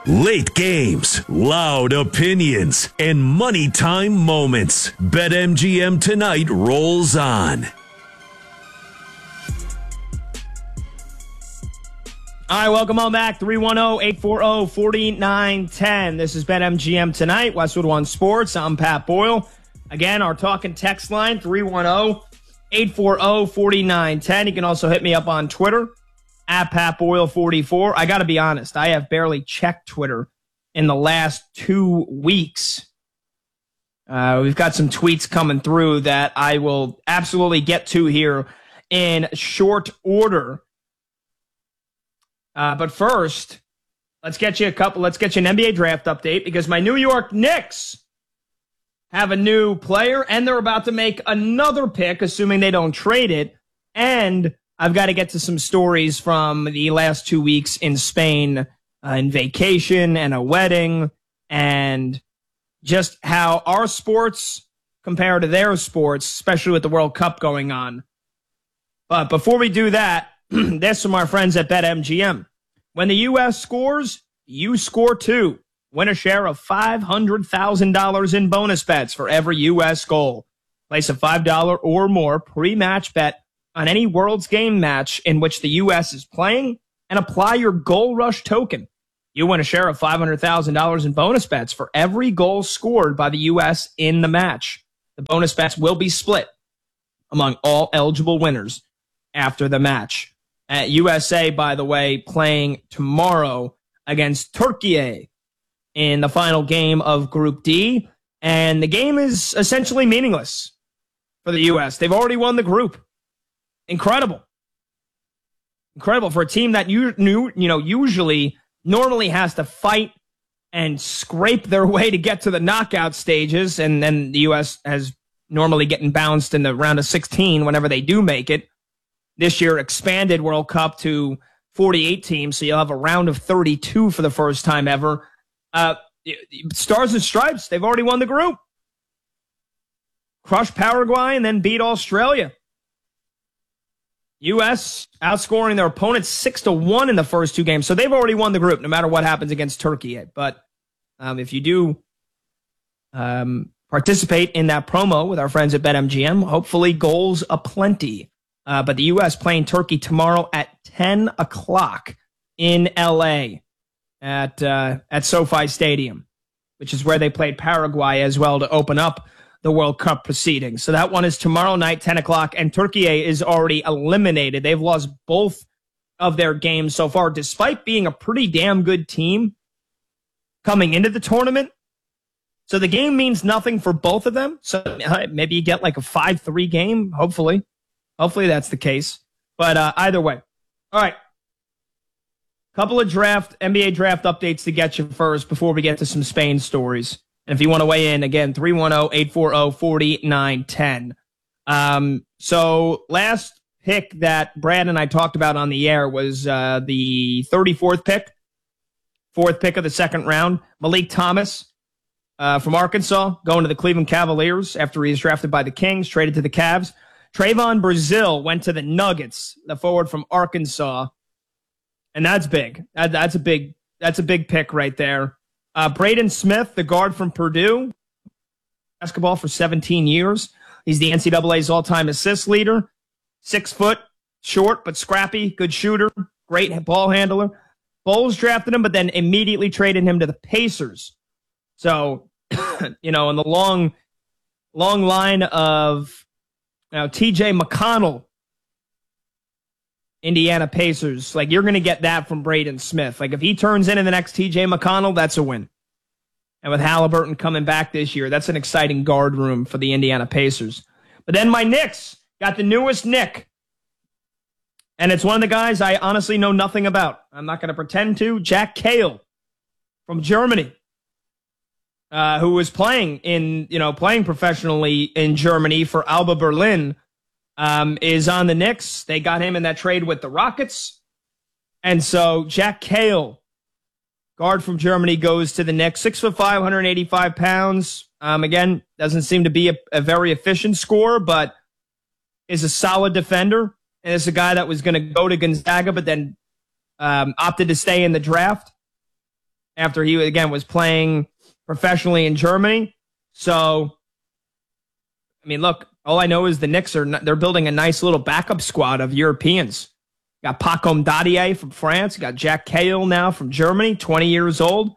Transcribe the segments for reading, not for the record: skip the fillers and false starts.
Late games, loud opinions, and money time moments. BetMGM tonight rolls on. All right, welcome on back. 310-840-4910. This is BetMGM tonight. Westwood One Sports. I'm Pat Boyle. Again, our talking text line, 310-840-4910. You can also hit me up on Twitter, at PatBoyle44. I got to be honest, I have barely checked Twitter in the last 2 weeks. We've got some tweets coming through that I will absolutely get to here in short order. But first, let's get you an NBA draft update because my New York Knicks have a new player and they're about to make another pick, assuming they don't trade it. And I've got to get to some stories from the last 2 weeks in Spain, in vacation and a wedding, and just how our sports compare to their sports, especially with the World Cup going on. But before we do that, this from our friends at BetMGM. When the U.S. scores, you score too. Win a share of $500,000 in bonus bets for every U.S. goal. Place a $5 or more pre-match bet on any World's Game match in which the U.S. is playing and apply your Goal Rush token. You win a share of $500,000 in bonus bets for every goal scored by the U.S. in the match. The bonus bets will be split among all eligible winners after the match. USA, by the way, playing tomorrow against Turkey in the final game of Group D. And the game is essentially meaningless for the U.S. They've already won the group. Incredible. Incredible for a team that usually normally has to fight and scrape their way to get to the knockout stages. And then the U.S. has normally getting bounced in the round of 16 whenever they do make it. This year expanded World Cup to 48 teams, so you'll have a round of 32 for the first time ever. Stars and Stripes, they've already won the group. Crushed Paraguay and then beat Australia. U.S. outscoring their opponents 6-1 in the first two games, so they've already won the group no matter what happens against Turkey. But if you do participate in that promo with our friends at BetMGM, hopefully goals aplenty. But the U.S. playing Turkey tomorrow at 10 o'clock in L.A. at SoFi Stadium, which is where they played Paraguay as well to open up the World Cup proceedings. So that one is tomorrow night, 10 o'clock, and Turkey is already eliminated. They've lost both of their games so far, despite being a pretty damn good team coming into the tournament. So the game means nothing for both of them. So maybe you get like a 5-3 game, hopefully. Hopefully that's the case. But either way. All right. Couple of NBA draft updates to get you first before we get to some Spain stories. And if you want to weigh in, again, 310-840-4910. So last pick that Brad and I talked about on the air was the 34th pick. Fourth pick of the second round. Malik Thomas from Arkansas going to the Cleveland Cavaliers after he was drafted by the Kings, traded to the Cavs. Trayvon Brazile went to the Nuggets, the forward from Arkansas, and that's big. That's a big pick right there. Braden Smith, the guard from Purdue, basketball for 17 years. He's the NCAA's all-time assist leader. 6 foot, short but scrappy, good shooter, great ball handler. Bulls drafted him, but then immediately traded him to the Pacers. So, in the long line of T.J. McConnell, Indiana Pacers, you're going to get that from Braden Smith. If he turns into the next T.J. McConnell, that's a win. And with Halliburton coming back this year, that's an exciting guard room for the Indiana Pacers. But then my Knicks got the newest Knick. And it's one of the guys I honestly know nothing about. I'm not going to pretend to. Jack Cahill from Germany, who was playing professionally in Germany for Alba Berlin, is on the Knicks. They got him in that trade with the Rockets. And so Jack Cahill, guard from Germany, goes to the Knicks. 6'5", 185 pounds. Again, doesn't seem to be a very efficient scorer, but is a solid defender. And it's a guy that was going to go to Gonzaga, but then opted to stay in the draft. after he, again, was playing professionally in Germany. So, I mean, look, all I know is the Knicks they're building a nice little backup squad of Europeans. Got Pacom Dadier from France. Got Jack Cahill now from Germany, 20 years old.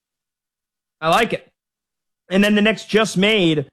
I like it. And then the Knicks just made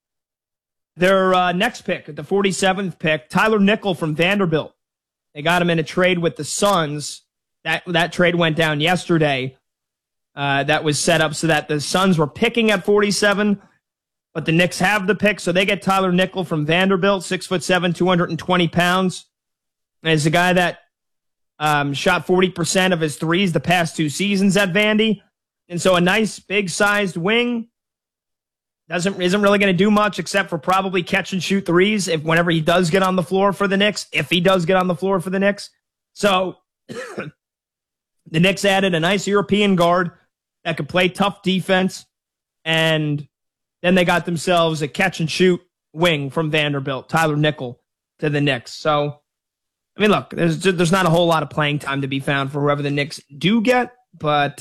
their next pick, the 47th pick, Tyler Nickel from Vanderbilt. They got him in a trade with the Suns. That trade went down yesterday. That was set up so that the Suns were picking at 47, but the Knicks have the pick, so they get Tyler Nickel from Vanderbilt, 6'7", 220 pounds. And he's a guy that shot 40% of his threes the past 2 seasons at Vandy. And so a nice, big-sized wing. Isn't really going to do much except for probably catch and shoot threes whenever he does get on the floor for the Knicks, if he does get on the floor for the Knicks. So the Knicks added a nice European guard that could play tough defense, and then they got themselves a catch and shoot wing from Vanderbilt, Tyler Nickel, to the Knicks. So, I mean, look, there's not a whole lot of playing time to be found for whoever the Knicks do get, but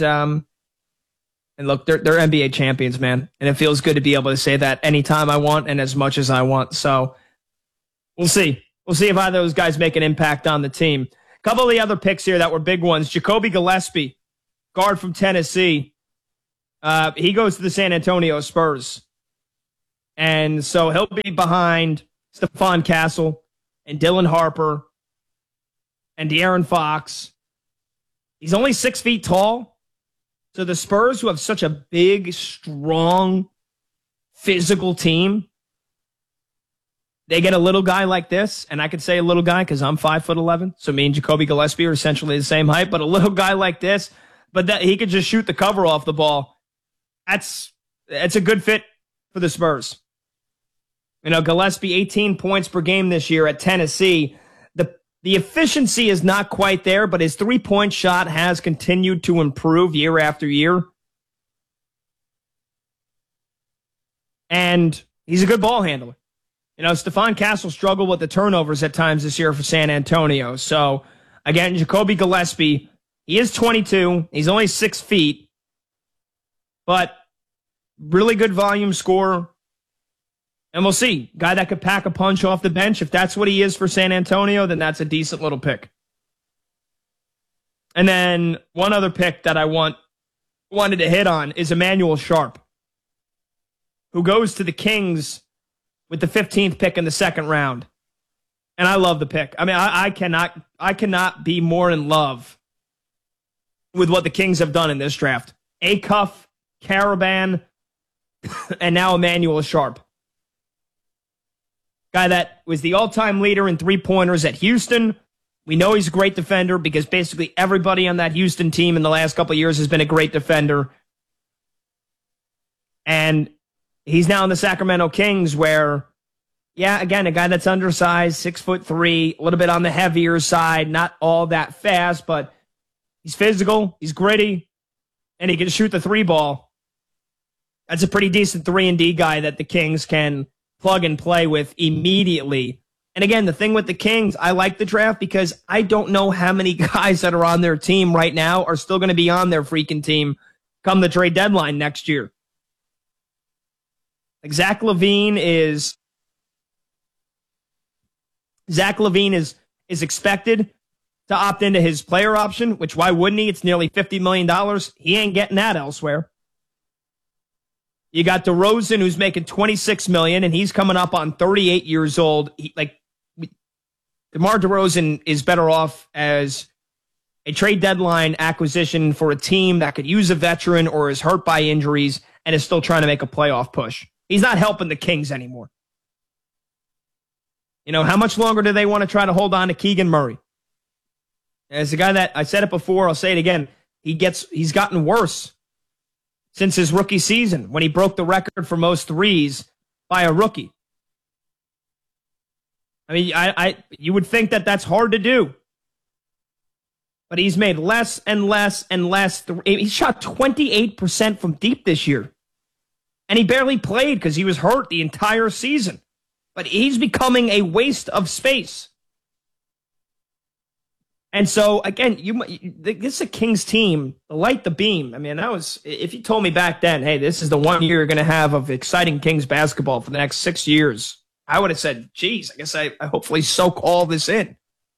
and look, they're NBA champions, man. And it feels good to be able to say that anytime I want and as much as I want. So we'll see. We'll see if either of those guys make an impact on the team. A couple of the other picks here that were big ones. Jacoby Gillespie, guard from Tennessee. He goes to the San Antonio Spurs. And so he'll be behind Stephon Castle and Dylan Harper and De'Aaron Fox. He's only 6 feet tall. So the Spurs, who have such a big, strong, physical team, they get a little guy like this, and I could say a little guy because I'm 5'11", so me and Jacoby Gillespie are essentially the same height, but a little guy like this, but that he could just shoot the cover off the ball. That's a good fit for the Spurs. You know, Gillespie, 18 points per game this year at Tennessee. The efficiency is not quite there, but his three-point shot has continued to improve year after year. And he's a good ball handler. You know, Stephon Castle struggled with the turnovers at times this year for San Antonio. So, again, Jacoby Gillespie, he is 22. He's only 6 feet. But really good volume scorer. And we'll see. Guy that could pack a punch off the bench. If that's what he is for San Antonio, then that's a decent little pick. And then one other pick that I wanted to hit on is Emmanuel Sharp, who goes to the Kings with the 15th pick in the second round. And I love the pick. I mean, I cannot be more in love with what the Kings have done in this draft. Acuff, Caravan, and now Emmanuel Sharp. Guy that was the all-time leader in three-pointers at Houston. We know he's a great defender because basically everybody on that Houston team in the last couple of years has been a great defender. And he's now in the Sacramento Kings where, yeah, again, a guy that's undersized, 6'3", a little bit on the heavier side, not all that fast, but he's physical, he's gritty, and he can shoot the three ball. That's a pretty decent 3-and-D guy that the Kings can plug and play with immediately. And again, the thing with the Kings, I like the draft because I don't know how many guys that are on their team right now are still going to be on their freaking team come the trade deadline next year. Like Zach LaVine is expected to opt into his player option, which why wouldn't he? It's nearly $50 million. He ain't getting that elsewhere. You got DeRozan, who's making $26 million, and he's coming up on 38 years old. DeMar DeRozan is better off as a trade deadline acquisition for a team that could use a veteran or is hurt by injuries and is still trying to make a playoff push. He's not helping the Kings anymore. You know, how much longer do they want to try to hold on to Keegan Murray? As a guy that, I said it before, I'll say it again, he's gotten worse since his rookie season when he broke the record for most threes by a rookie. I mean, you would think that that's hard to do. But he's made less and less and less. He shot 28% from deep this year. And he barely played because he was hurt the entire season. But he's becoming a waste of space. And so again, this is a Kings team, the light, the beam. I mean, if you told me back then, hey, this is the 1 year you're going to have of exciting Kings basketball for the next 6 years, I would have said, geez, I guess I hopefully soak all this in.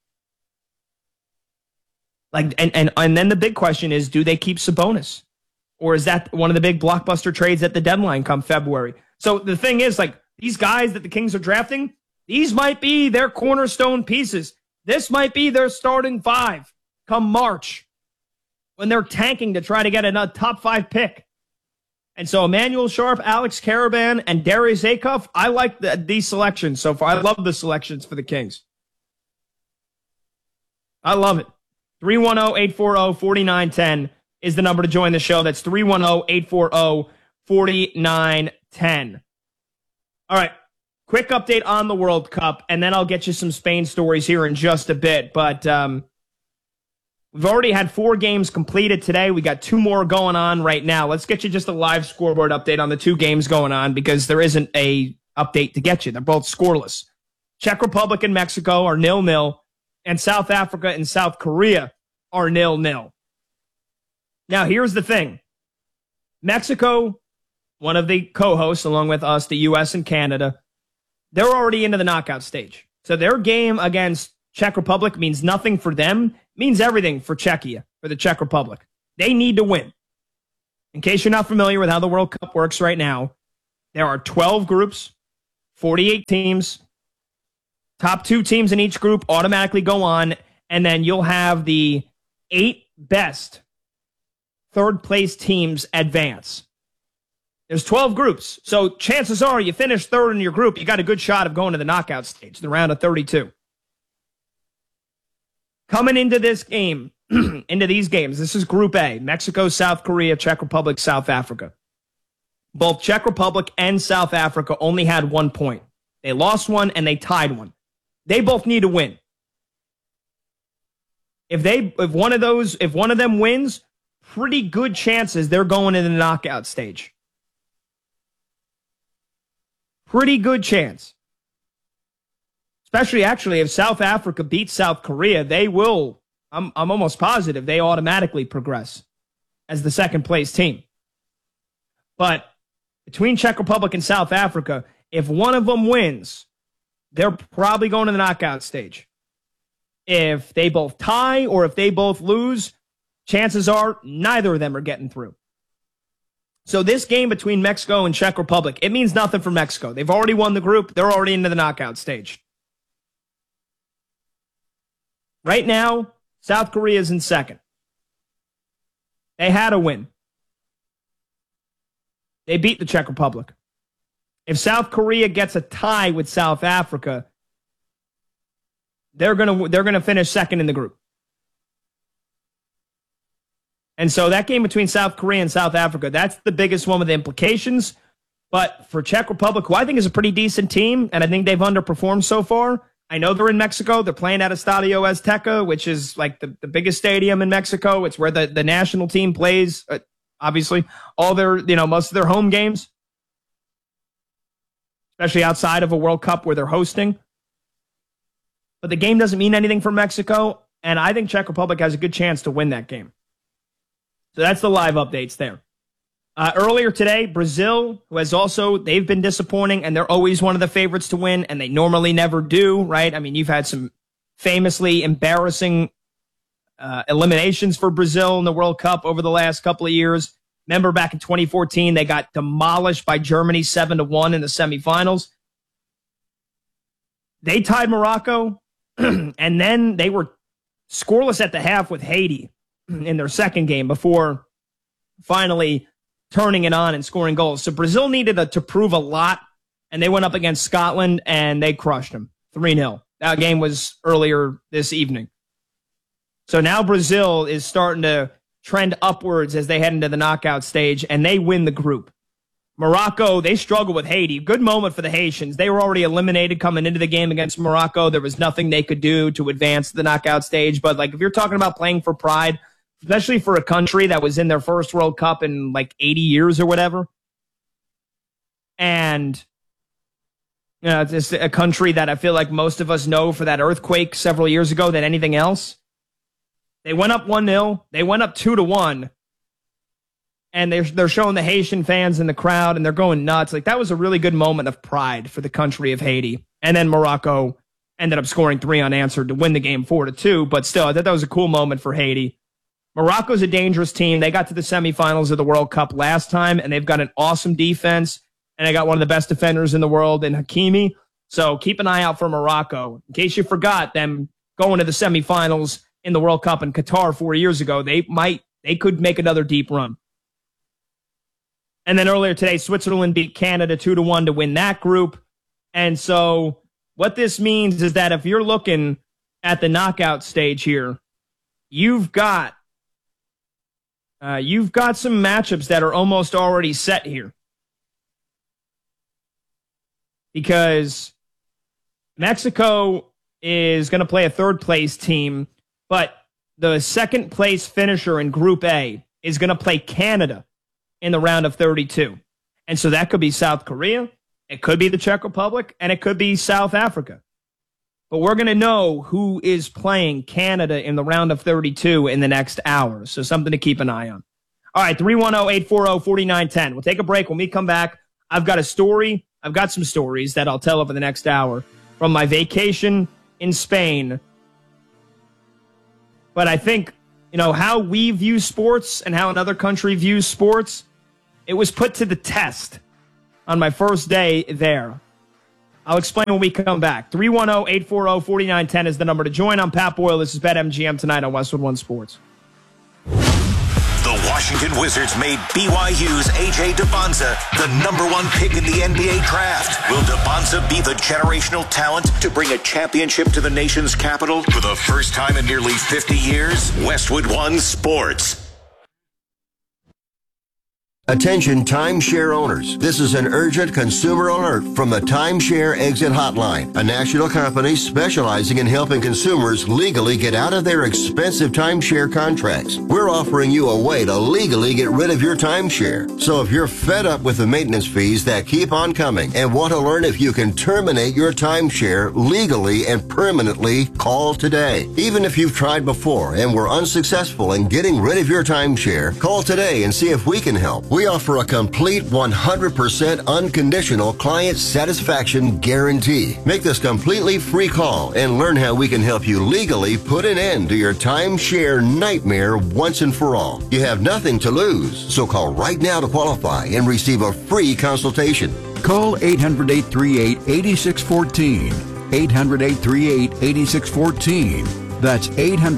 Like, and then the big question is, do they keep Sabonis? Or is that one of the big blockbuster trades at the deadline come February? So the thing is, like, these guys that the Kings are drafting, these might be their cornerstone pieces. This might be their starting five come March when they're tanking to try to get a top 5 pick. And so Emmanuel Sharp, Alex Karaban, and Darius Acuff, I like these selections so far. I love the selections for the Kings. I love it. 310-840-4910 is the number to join the show. That's 310-840-4910. All right. Quick update on the World Cup, and then I'll get you some Spain stories here in just a bit. But we've already had 4 games completed today. We got 2 more going on right now. Let's get you just a live scoreboard update on the 2 games going on because there isn't a update to get you. They're both scoreless. Czech Republic and Mexico are 0-0, and South Africa and South Korea are 0-0. Now, here's the thing. Mexico, one of the co-hosts, along with us, the U.S. and Canada, they're already into the knockout stage. So their game against Czech Republic means nothing for them, means everything for Czechia, for the Czech Republic. They need to win. In case you're not familiar with how the World Cup works right now, there are 12 groups, 48 teams. Top 2 teams in each group automatically go on, and then you'll have the 8 best third-place teams advance. There's 12 groups, so chances are you finish third in your group, you got a good shot of going to the knockout stage, the round of 32. Coming into this game, into these games, this is Group A, Mexico, South Korea, Czech Republic, South Africa. Both Czech Republic and South Africa only had 1 point. They lost one and they tied one. They both need to win. If one of them wins, pretty good chances they're going to the knockout stage. Pretty good chance. Especially, actually, if South Africa beats South Korea, they will, I'm almost positive, they automatically progress as the second-place team. But between Czech Republic and South Africa, if one of them wins, they're probably going to the knockout stage. If they both tie or if they both lose, chances are neither of them are getting through. So this game between Mexico and Czech Republic, it means nothing for Mexico. They've already won the group. They're already into the knockout stage. Right now, South Korea is in second. They had a win. They beat the Czech Republic. If South Korea gets a tie with South Africa, they're gonna finish second in the group. And so that game between South Korea and South Africa, that's the biggest one with the implications. But for Czech Republic, who I think is a pretty decent team, and I think they've underperformed so far, I know they're in Mexico. They're playing at Estadio Azteca, which is like the biggest stadium in Mexico. It's where the national team plays, obviously, all their, most of their home games, especially outside of a World Cup where they're hosting. But the game doesn't mean anything for Mexico, and I think Czech Republic has a good chance to win that game. So that's the live updates there. Earlier today, Brazil, who has also, they've been disappointing, and they're always one of the favorites to win, and they normally never do, right? I mean, you've had some famously embarrassing eliminations for Brazil in the World Cup over the last couple of years. Remember back in 2014, they got demolished by Germany 7-1 in the semifinals. They tied Morocco, and then they were scoreless at the half with Haiti in their second game before finally turning it on and scoring goals. So Brazil needed to prove a lot, and they went up against Scotland, and they crushed them 3-0. That game was earlier this evening. So now Brazil is starting to trend upwards as they head into the knockout stage, and they win the group. Morocco, they struggle with Haiti. Good moment for the Haitians. They were already eliminated coming into the game against Morocco. There was nothing they could do to advance to the knockout stage. But if you're talking about playing for pride, especially for a country that was in their first World Cup in 80 years or whatever, and it's a country that I feel like most of us know for that earthquake several years ago than anything else. They went up 1-0. They went up 2-1. And they're showing the Haitian fans in the crowd, and they're going nuts. Like, that was a really good moment of pride for the country of Haiti. And then Morocco ended up scoring 3 unanswered to win the game 4-2. But still, I thought that was a cool moment for Haiti. Morocco's a dangerous team. They got to the semifinals of the World Cup last time, and they've got an awesome defense. And they got one of the best defenders in the world in Hakimi. So keep an eye out for Morocco. In case you forgot them going to the semifinals in the World Cup in Qatar 4 years ago, they could make another deep run. And then earlier today, Switzerland beat Canada 2-1 to win that group. And so what this means is that if you're looking at the knockout stage here, you've got some matchups that are almost already set here. Because Mexico is going to play a third-place team, but the second-place finisher in Group A is going to play Canada in the round of 32. And so that could be South Korea, it could be the Czech Republic, and it could be South Africa. But we're going to know who is playing Canada in the round of 32 in the next hour. So something to keep an eye on. All right, 310-840-4910. We'll take a break. When we come back, I've got a story. I've got some stories that I'll tell over the next hour from my vacation in Spain. But I think, how we view sports and how another country views sports, it was put to the test on my first day there. I'll explain when we come back. 310-840-4910 is the number to join. I'm Pat Boyle. This is BetMGM tonight on Westwood One Sports. The Washington Wizards made BYU's A.J. Dubonza the #1 pick in the NBA draft. Will Dubonza be the generational talent to bring a championship to the nation's capital for the first time in nearly 50 years? Westwood One Sports. Attention timeshare owners. This is an urgent consumer alert from the Timeshare Exit Hotline, a national company specializing in helping consumers legally get out of their expensive timeshare contracts. We're offering you a way to legally get rid of your timeshare. So if you're fed up with the maintenance fees that keep on coming and want to learn if you can terminate your timeshare legally and permanently, call today. Even if you've tried before and were unsuccessful in getting rid of your timeshare, call today and see if we can help. We offer a complete 100% unconditional client satisfaction guarantee. Make this completely free call and learn how we can help you legally put an end to your timeshare nightmare once and for all. You have nothing to lose, so call right now to qualify and receive a free consultation. Call 800-838-8614. 800-838-8614. That's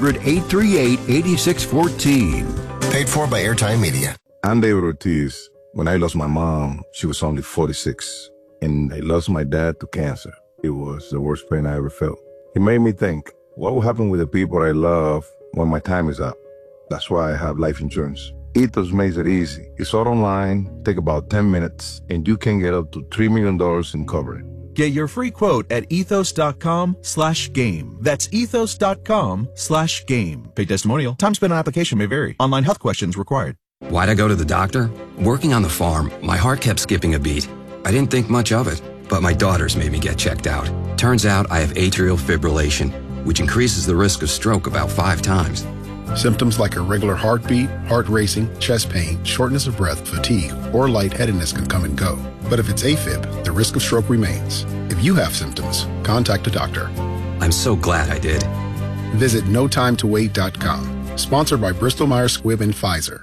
800-838-8614. Paid for by Airtime Media. I'm David Ortiz. When I lost my mom, she was only 46, and I lost my dad to cancer. It was the worst pain I ever felt. It made me think, what will happen with the people I love when my time is up? That's why I have life insurance. Ethos makes it easy. It's all online, take about 10 minutes, and you can get up to $3 million in coverage. Get your free quote at ethos.com/game. That's ethos.com/game. Paid testimonial. Time spent on application may vary. Online health questions required. Why'd I go to the doctor? Working on the farm, my heart kept skipping a beat. I didn't think much of it, but my daughters made me get checked out. Turns out I have atrial fibrillation, which increases the risk of stroke about 5 times. Symptoms like irregular heartbeat, heart racing, chest pain, shortness of breath, fatigue, or lightheadedness can come and go. But if it's AFib, the risk of stroke remains. If you have symptoms, contact a doctor. I'm so glad I did. Visit notimetowait.com. Sponsored by Bristol Myers Squibb and Pfizer.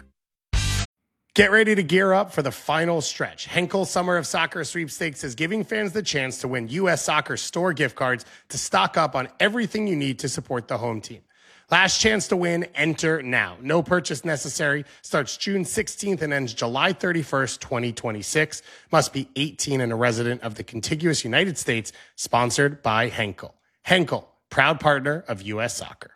Get ready to gear up for the final stretch. Henkel Summer of Soccer Sweepstakes is giving fans the chance to win U.S. Soccer store gift cards to stock up on everything you need to support the home team. Last chance to win, enter now. No purchase necessary. Starts June 16th and ends July 31st, 2026. Must be 18 and a resident of the contiguous United States. Sponsored by Henkel. Henkel, proud partner of U.S. Soccer.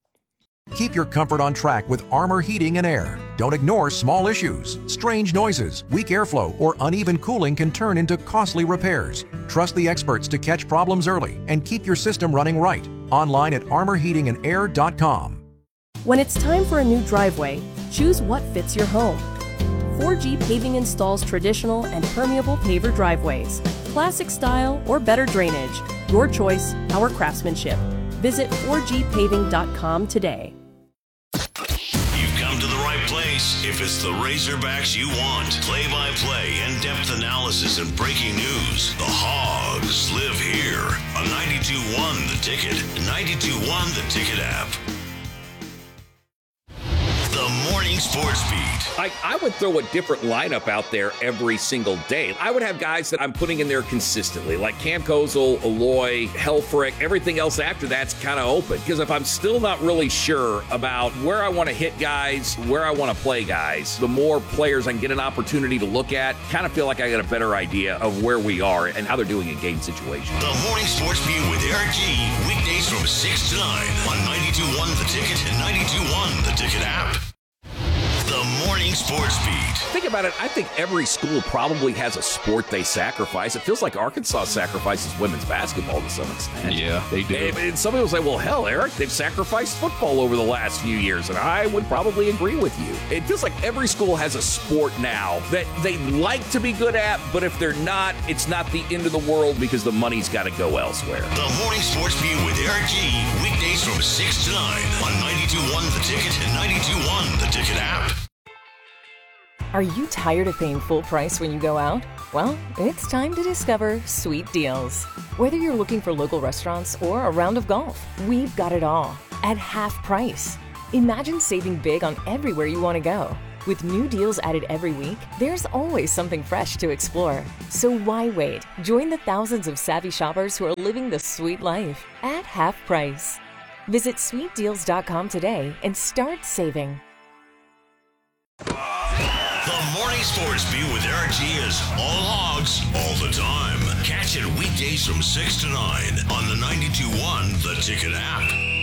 Keep your comfort on track with Armor Heating and Air. Don't ignore small issues. Strange noises, weak airflow, or uneven cooling can turn into costly repairs. Trust the experts to catch problems early and keep your system running right. Online at armorheatingandair.com. When it's time for a new driveway, choose what fits your home. 4G Paving installs traditional and permeable paver driveways, classic style or better drainage. Your choice, our craftsmanship. Visit 4gpaving.com today. Sports. If it's the Razorbacks you want, play-by-play, in-depth analysis, and breaking news, the Hogs live here on 92.1 The Ticket, 92.1 The Ticket app. The Morning Sports Beat. I would throw a different lineup out there every single day. I would have guys that I'm putting in there consistently, like Cam Kozel, Aloy, Helfrich. Everything else after that's kind of open. Because if I'm still not really sure about where I want to hit guys, where I want to play guys, the more players I can get an opportunity to look at, kind of feel like I got a better idea of where we are and how they're doing in game situations. The Morning Sports Beat with Eric G. Weekdays from 6 to 9 on 92.1 The Ticket and 92.1 The Ticket app. The Morning Sports Beat. Think about it. I think every school probably has a sport they sacrifice. It feels like Arkansas sacrifices women's basketball to some extent. Yeah, they do. And some people say, well, hell, Eric, they've sacrificed football over the last few years. And I would probably agree with you. It feels like every school has a sport now that they like to be good at, but if they're not, it's not the end of the world because the money's got to go elsewhere. The Morning Sports Beat with Eric G. Weekdays from 6 to 9 on 92.1 The Ticket and 92.1 The Ticket app. Are you tired of paying full price when you go out? Well, it's time to discover Sweet Deals. Whether you're looking for local restaurants or a round of golf, we've got it all at half price. Imagine saving big on everywhere you want to go. With new deals added every week, there's always something fresh to explore. So why wait? Join the thousands of savvy shoppers who are living the sweet life at half price. Visit sweetdeals.com today and start saving. The Morning Sports Beat with Eric G is all Hogs, all the time. Catch it weekdays from 6 to 9 on the 92.1 The Ticket app.